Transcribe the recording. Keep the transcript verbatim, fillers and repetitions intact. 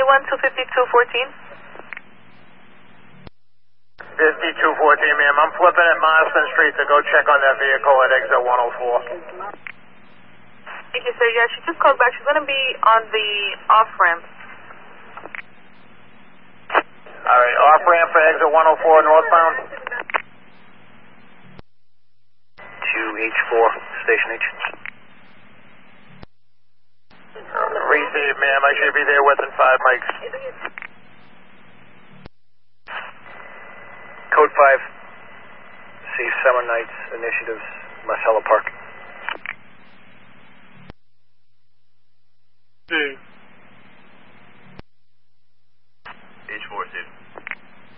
one to fifty-two fourteen. fifty-two fourteen, ma'am. I'm flipping at Marston Street to go check on that vehicle at exit one oh four. Thank you, sir. Yeah, she just called back. She's going to be on the off-ramp. All right, off-ramp for exit one oh four northbound. two H four, Station H. Receive, ma'am. I should be there within five mics. Code five, Safe Summer Nights Initiatives, Marcella Park. Hmm.